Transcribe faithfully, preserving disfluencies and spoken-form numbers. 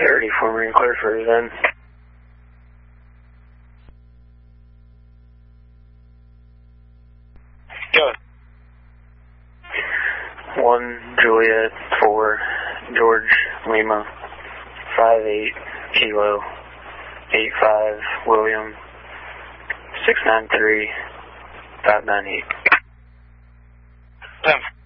thirty for Marine clear for then. Go. One Juliet four George Lima five eight Kilo eight five William six nine three five nine eight. ten.